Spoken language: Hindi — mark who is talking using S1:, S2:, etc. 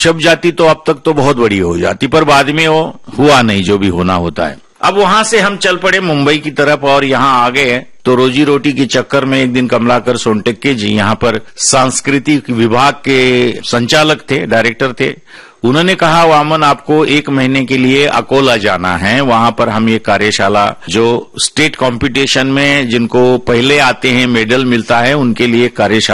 S1: छप जाती तो अब तक तो बहुत बड़ी हो जाती, पर बाद में वो हुआ नहीं जो भी होना होता है। अब वहां से हम चल पड़े मुंबई की तरफ और यहाँ आ गए तो रोजी रोटी के चक्कर में एक दिन कमलाकर सोनटक्के जी यहाँ पर सांस्कृतिक विभाग के संचालक थे, डायरेक्टर थे। उन्होंने कहा वामन आपको 1 महीने के लिए अकोला जाना है, वहां पर हम ये कार्यशाला जो स्टेट कंपटीशन में जिनको पहले आते हैं मेडल मिलता है उनके लिए कार्यशाला